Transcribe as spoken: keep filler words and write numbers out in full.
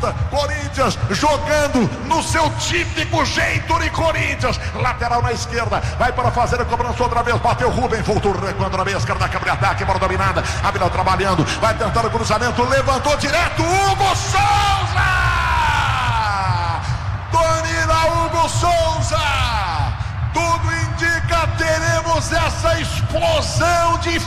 volta, Corinthians jogando no seu típico jeito de Corinthians, lateral na esquerda, vai para fazer a cobrança outra vez, bateu Rubem, voltou recuando na meia esquerda, câmara de ataque, bola dominada, Abel trabalhando, vai tentar o cruzamento, levantou direto, Hugo Souza! Domina Hugo Souza! Tudo indica, teremos essa explosão de